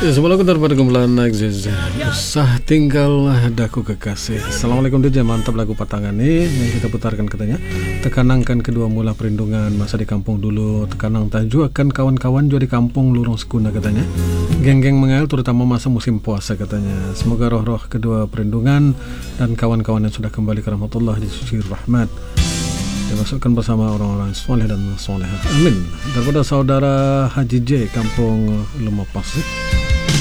Ya, sebelum aku daripada kumpulan naik sah tinggal daku kekasih. Assalamualaikum DJ, mantap lagu patangan nih yang kita putarkan katanya. Tekanangkan kedua mula perlindungan masa di kampung dulu. Tekanang tajuakan kawan-kawan juga di kampung lurung sekuna katanya. Geng-geng mengail terutama masa musim puasa katanya. Semoga roh-roh kedua perlindungan dan kawan-kawan yang sudah kembali ke rahmatullah di suci rahmat dimasukkan bersama orang-orang soleh dan soleha. Amin. Daripada saudara Haji J, kampung Lumah Pasir.